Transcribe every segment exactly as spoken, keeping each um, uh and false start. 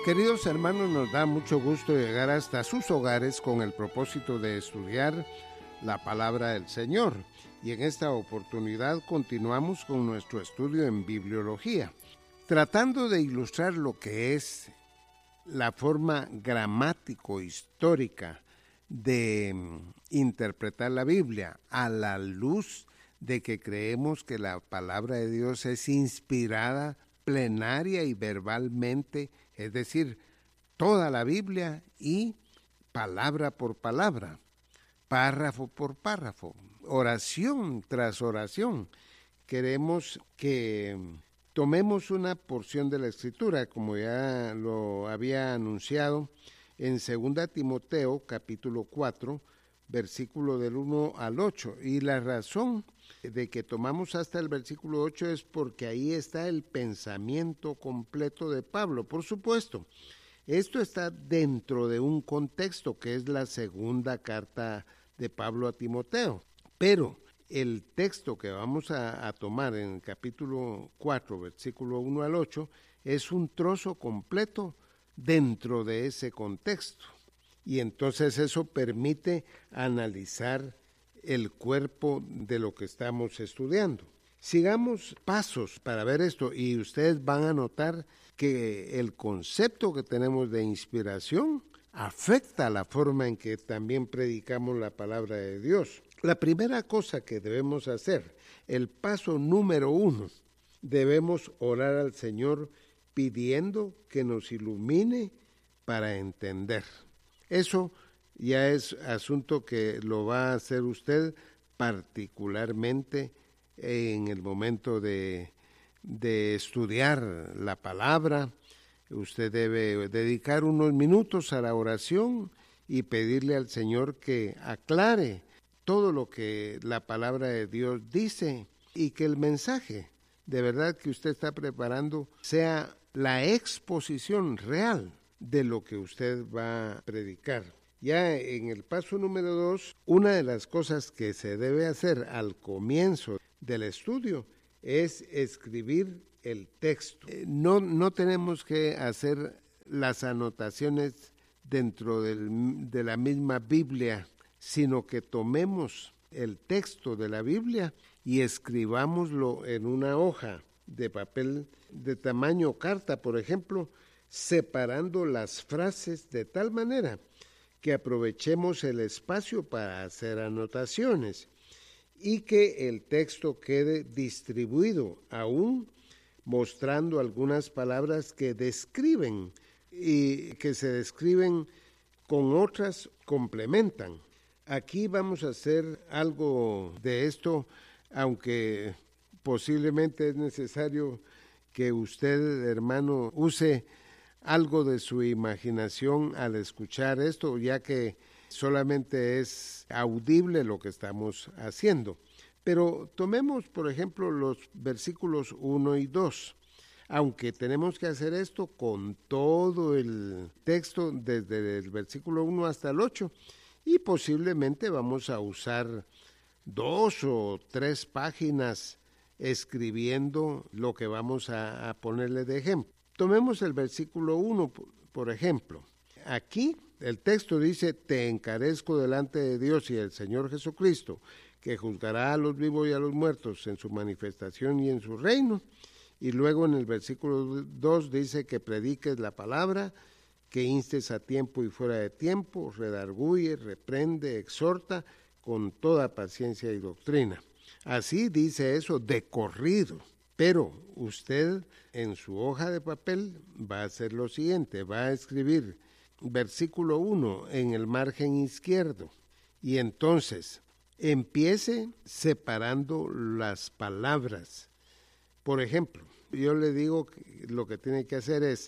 Queridos hermanos, nos da mucho gusto llegar hasta sus hogares con el propósito de estudiar la palabra del Señor. Y en esta oportunidad continuamos con nuestro estudio en bibliología, tratando de ilustrar lo que es la forma gramático-histórica de interpretar la Biblia a la luz de que creemos que la palabra de Dios es inspirada plenaria y verbalmente, es decir, toda la Biblia y palabra por palabra, párrafo por párrafo, oración tras oración. Queremos que tomemos una porción de la Escritura, como ya lo había anunciado, en segunda Timoteo, capítulo cuatro, versículo del uno al ocho, y la razón de que tomamos hasta el versículo ocho es porque ahí está el pensamiento completo de Pablo. Por supuesto, esto está dentro de un contexto que es la segunda carta de Pablo a Timoteo, pero el texto que vamos a, a tomar en el capítulo cuatro, versículo uno al ocho, es un trozo completo dentro de ese contexto. Y entonces eso permite analizar el cuerpo de lo que estamos estudiando. Sigamos pasos para ver esto y ustedes van a notar que el concepto que tenemos de inspiración afecta la forma en que también predicamos la palabra de Dios. La primera cosa que debemos hacer, el paso número uno, debemos orar al Señor pidiendo que nos ilumine para entender. Eso ya es asunto que lo va a hacer usted particularmente en el momento de, de estudiar la palabra. Usted debe dedicar unos minutos a la oración y pedirle al Señor que aclare todo lo que la palabra de Dios dice y que el mensaje de verdad que usted está preparando sea la exposición real de lo que usted va a predicar. Ya en el paso número dos, una de las cosas que se debe hacer al comienzo del estudio es escribir el texto. No, no tenemos que hacer las anotaciones dentro del, de la misma Biblia, sino que tomemos el texto de la Biblia y escribámoslo en una hoja de papel de tamaño carta, por ejemplo, separando las frases de tal manera que aprovechemos el espacio para hacer anotaciones y que el texto quede distribuido, aún mostrando algunas palabras que describen y que se describen con otras complementan. Aquí vamos a hacer algo de esto, aunque posiblemente es necesario que usted, hermano, use algo de su imaginación al escuchar esto, ya que solamente es audible lo que estamos haciendo. Pero tomemos, por ejemplo, los versículos uno y dos, aunque tenemos que hacer esto con todo el texto desde el versículo uno hasta el ocho, y posiblemente vamos a usar dos o tres páginas escribiendo lo que vamos a, a ponerle de ejemplo. Tomemos el versículo uno, por ejemplo. Aquí el texto dice: te encarezco delante de Dios y del Señor Jesucristo, que juzgará a los vivos y a los muertos en su manifestación y en su reino. Y luego en el versículo dos dice que prediques la palabra, que instes a tiempo y fuera de tiempo, redarguye, reprende, exhorta con toda paciencia y doctrina. Así dice eso de corrido. Pero usted en su hoja de papel va a hacer lo siguiente, va a escribir versículo uno en el margen izquierdo y entonces empiece separando las palabras. Por ejemplo, yo le digo que lo que tiene que hacer es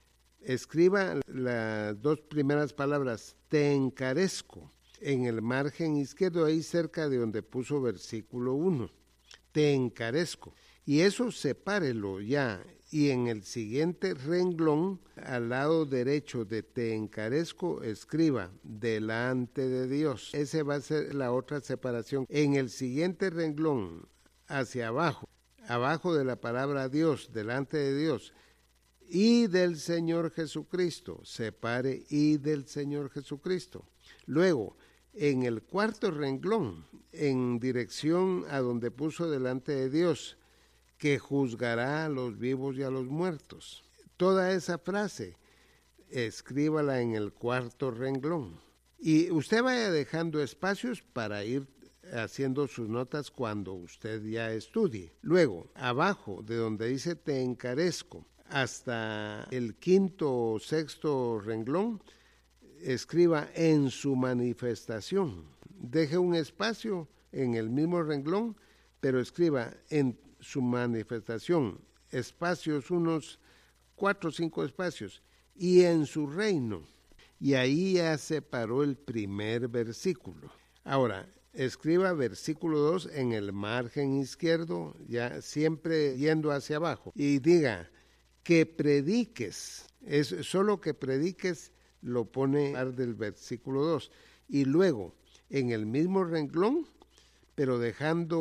escriba las dos primeras palabras, te encarezco, en el margen izquierdo, ahí cerca de donde puso versículo uno, te encarezco. Y eso sepárelo ya, y en el siguiente renglón, al lado derecho de te encarezco, escriba delante de Dios. Esa va a ser la otra separación. En el siguiente renglón, hacia abajo, abajo de la palabra Dios, delante de Dios, y del Señor Jesucristo. Separe y del Señor Jesucristo. Luego, en el cuarto renglón, en dirección a donde puso delante de Dios, que juzgará a los vivos y a los muertos. Toda esa frase, escríbala en el cuarto renglón. Y usted vaya dejando espacios para ir haciendo sus notas cuando usted ya estudie. Luego, abajo de donde dice te encarezco, hasta el quinto o sexto renglón, escriba en su manifestación. Deje un espacio en el mismo renglón, pero escriba en su manifestación, espacios, unos cuatro o cinco espacios, y en su reino. Y ahí ya separó el primer versículo. Ahora, escriba versículo dos en el margen izquierdo, ya siempre yendo hacia abajo, y diga que prediques, es solo que prediques, lo pone del versículo dos, y luego en el mismo renglón, pero dejando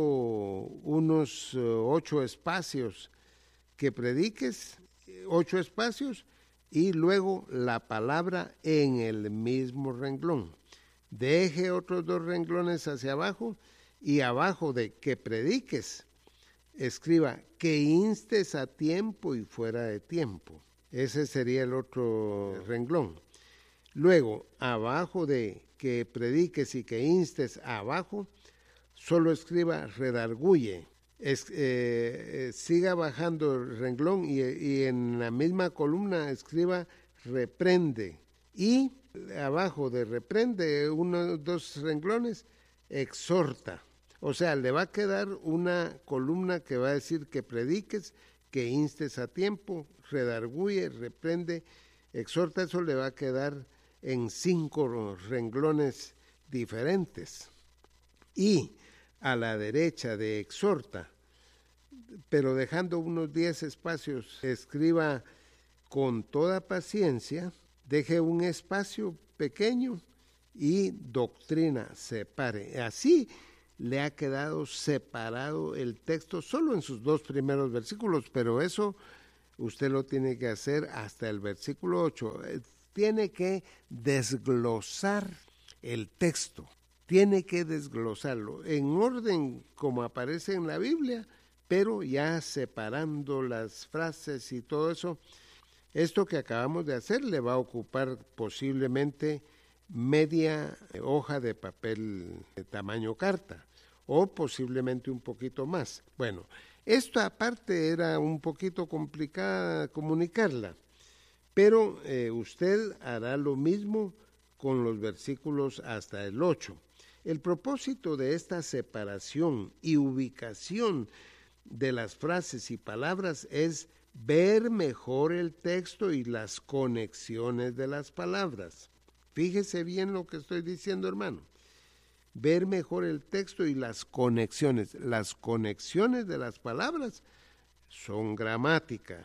unos uh, ocho espacios, que prediques, ocho espacios, y luego la palabra en el mismo renglón. Deje otros dos renglones hacia abajo, y abajo de que prediques, escriba que instes a tiempo y fuera de tiempo. Ese sería el otro renglón. Luego, abajo de que prediques y que instes, abajo, solo escriba redarguye. Es, eh, eh, siga bajando el renglón y, y en la misma columna escriba reprende. Y abajo de reprende, uno, dos renglones, exhorta. O sea, le va a quedar una columna que va a decir que prediques, que instes a tiempo, redarguye, reprende, exhorta. Eso le va a quedar en cinco renglones diferentes. Y a la derecha de exhorta, pero dejando unos diez espacios, escriba con toda paciencia, deje un espacio pequeño y doctrina, separe. Así le ha quedado separado el texto solo en sus dos primeros versículos, pero eso usted lo tiene que hacer hasta el versículo ocho. Tiene que desglosar el texto, tiene que desglosarlo en orden como aparece en la Biblia, pero ya separando las frases y todo eso. Esto que acabamos de hacer le va a ocupar posiblemente media hoja de papel de tamaño carta, o posiblemente un poquito más. Bueno, esto aparte era un poquito complicada comunicarla, pero eh, usted hará lo mismo con los versículos hasta el ocho. El propósito de esta separación y ubicación de las frases y palabras es ver mejor el texto y las conexiones de las palabras. Fíjese bien lo que estoy diciendo, hermano. Ver mejor el texto y las conexiones. Las conexiones de las palabras son gramática.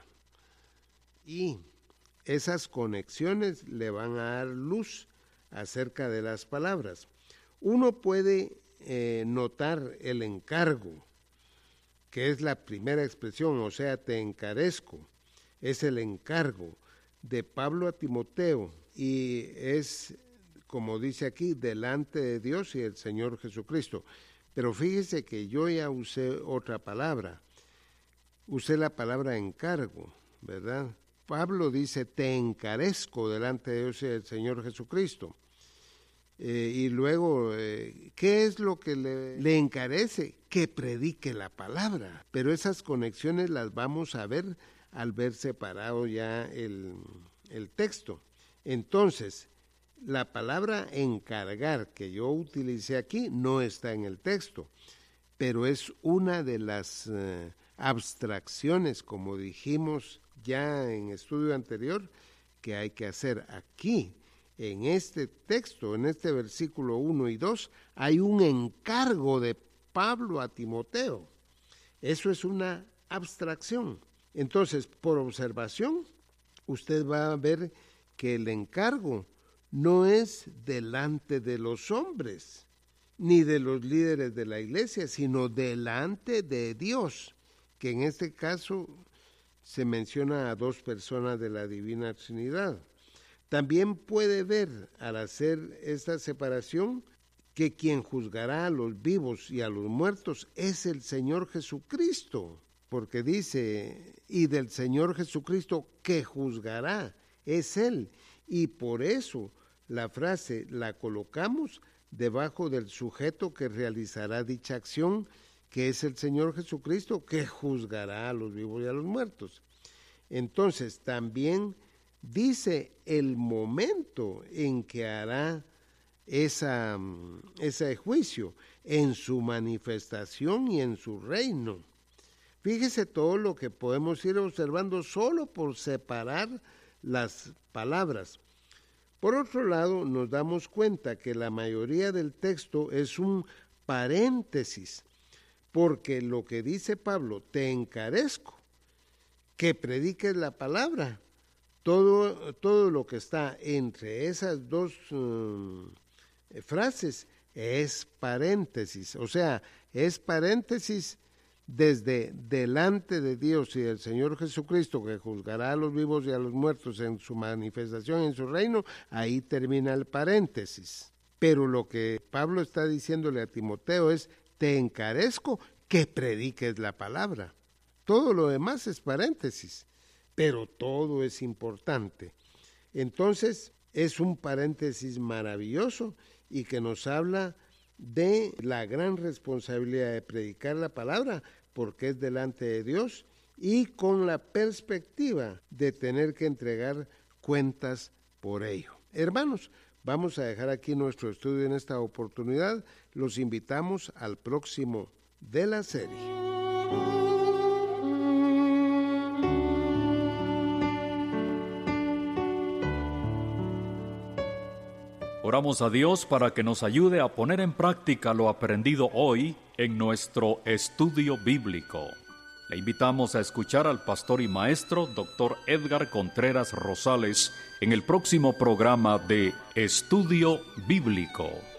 Y esas conexiones le van a dar luz acerca de las palabras. Uno puede eh, notar el encargo, que es la primera expresión, o sea, te encarezco, es el encargo de Pablo a Timoteo, y es, como dice aquí, delante de Dios y el Señor Jesucristo. Pero fíjese que yo ya usé otra palabra, usé la palabra encargo, ¿verdad? Pablo dice, te encarezco delante de Dios y del Señor Jesucristo. Eh, y luego, eh, ¿qué es lo que le, le encarece? Que predique la palabra. Pero esas conexiones las vamos a ver al ver separado ya el, el texto. Entonces, la palabra encargar que yo utilicé aquí no está en el texto, pero es una de las eh, abstracciones, como dijimos ya en estudio anterior, que hay que hacer aquí. En este texto, en este versículo uno y dos, hay un encargo de Pablo a Timoteo. Eso es una abstracción. Entonces, por observación, usted va a ver que el encargo no es delante de los hombres, ni de los líderes de la iglesia, sino delante de Dios, que en este caso se menciona a dos personas de la Divina Trinidad. También puede ver, al hacer esta separación, que quien juzgará a los vivos y a los muertos es el Señor Jesucristo, porque dice, y del Señor Jesucristo que juzgará, es Él, y por eso la frase la colocamos debajo del sujeto que realizará dicha acción, que es el Señor Jesucristo, que juzgará a los vivos y a los muertos. Entonces, también dice el momento en que hará esa, ese juicio, en su manifestación y en su reino. Fíjese todo lo que podemos ir observando solo por separar las palabras. Por otro lado, nos damos cuenta que la mayoría del texto es un paréntesis, porque lo que dice Pablo, te encarezco que prediques la palabra. Todo, todo lo que está entre esas dos um, frases es paréntesis, o sea, es paréntesis desde delante de Dios y del Señor Jesucristo, que juzgará a los vivos y a los muertos en su manifestación, en su reino, ahí termina el paréntesis. Pero lo que Pablo está diciéndole a Timoteo es, te encarezco que prediques la palabra. Todo lo demás es paréntesis, pero todo es importante. Entonces, es un paréntesis maravilloso y que nos habla de la gran responsabilidad de predicar la palabra, porque es delante de Dios y con la perspectiva de tener que entregar cuentas por ello. Hermanos, vamos a dejar aquí nuestro estudio en esta oportunidad. Los invitamos al próximo de la serie. Oramos a Dios para que nos ayude a poner en práctica lo aprendido hoy en nuestro estudio bíblico. Le invitamos a escuchar al pastor y maestro doctor Edgar Contreras Rosales en el próximo programa de Estudio Bíblico.